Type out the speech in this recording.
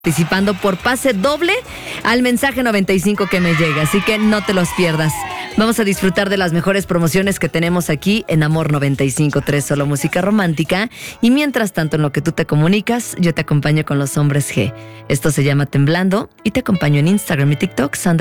participando por pase doble al mensaje 95 que me llega, así que no te los pierdas. Vamos a disfrutar de las mejores promociones que tenemos aquí en Amor 95.3, solo música romántica. Y mientras tanto, en lo que tú te comunicas, yo te acompaño con los hombres G. Esto se llama Temblando y te acompaño en Instagram y TikTok, Sandra